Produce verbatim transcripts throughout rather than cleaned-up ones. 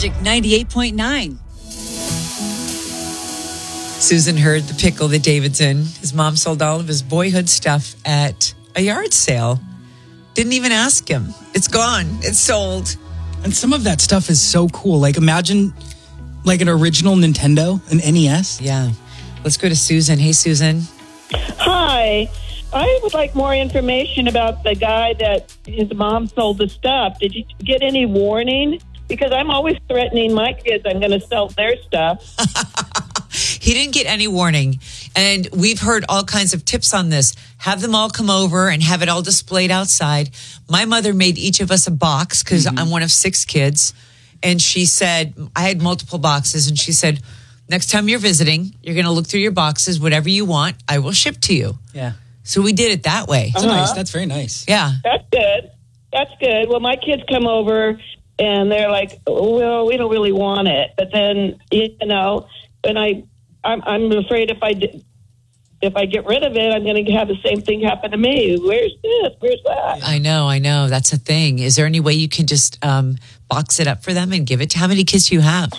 Magic ninety-eight point nine. Susan heard the pickle that David's in. His mom sold all of his boyhood stuff at a yard sale. Didn't even ask him. It's gone. It's sold. And some of that stuff is so cool. Like, imagine like an original Nintendo, an N E S. Yeah. Let's go to Susan. Hey, Susan. Hi. I would like more information about the guy that his mom sold the stuff. Did you get any warning? Because I'm always threatening my kids I'm going to sell their stuff. He didn't get any warning. And we've heard all kinds of tips on this. Have them all come over and have it all displayed outside. My mother made each of us a box because mm-hmm. I'm one of six kids. And she said, I had multiple boxes. And she said, next time you're visiting, you're going to look through your boxes. Whatever you want, I will ship to you. Yeah. So we did it that way. That's uh-huh. nice. That's very nice. Yeah. That's good. That's good. Well, my kids come over and they're like, well, we don't really want it. But then, you know, and I, I'm, I'm afraid if I did, if I get rid of it, I'm going to have the same thing happen to me. Where's this? Where's that? I know, I know. That's a thing. Is there any way you can just um, box it up for them and give it to how many kids do you have?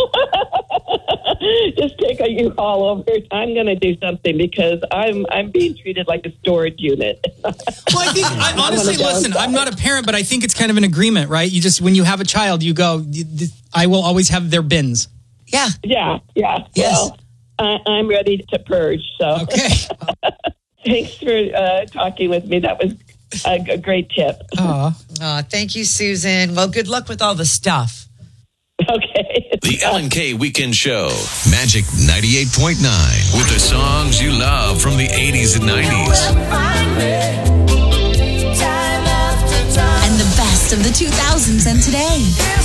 Just take a U-Haul over. I'm going to do something because I'm I'm being treated like a storage unit. Well, I think, I, honestly, listen, I'm not a parent, but I think it's kind of an agreement, right? You just, when you have a child, you go, I will always have their bins. Yeah. Yeah, yeah. Yes. Well, I, I'm ready to purge, so. Okay. Thanks for uh, talking with me. That was a, a great tip. Aw. Oh, thank you, Susan. Well, good luck with all the stuff. Okay. The Ellen K Weekend Show. Magic ninety-eight point nine. With the songs you love from the eighties and nineties. And the best of the two thousands and today.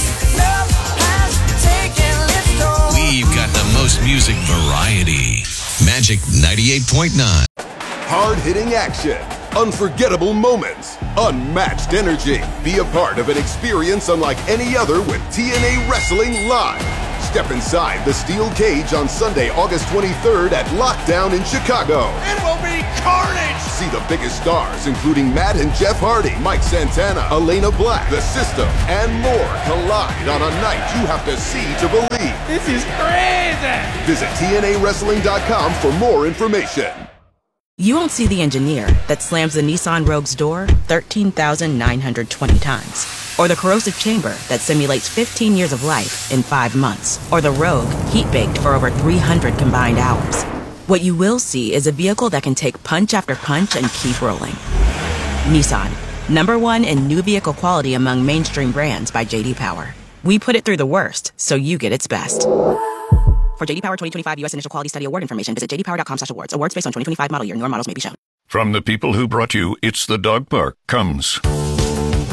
We've got the most music variety. Magic ninety-eight point nine. Hard-hitting action, unforgettable moments, unmatched energy. Be a part of an experience unlike any other with T N A Wrestling Live. Step inside the steel cage on Sunday, August twenty-third at Lockdown in Chicago. It will be carnage! See the biggest stars, including Matt and Jeff Hardy, Mike Santana, Elena Black, The System, and more collide on a night you have to see to believe. This is crazy! Visit T N A wrestling dot com for more information. You won't see the engineer that slams the Nissan Rogue's door thirteen thousand nine hundred twenty times. Or the corrosive chamber that simulates fifteen years of life in five months. Or the Rogue heat-baked for over three hundred combined hours. What you will see is a vehicle that can take punch after punch and keep rolling. Nissan, number one in new vehicle quality among mainstream brands by J D Power. We put it through the worst, so you get its best. For J D Power twenty twenty-five U S Initial Quality Study Award information, visit j d power dot com slash awards. Awards based on twenty twenty-five model year. Newer models may be shown. From the people who brought you It's the Dog Park comes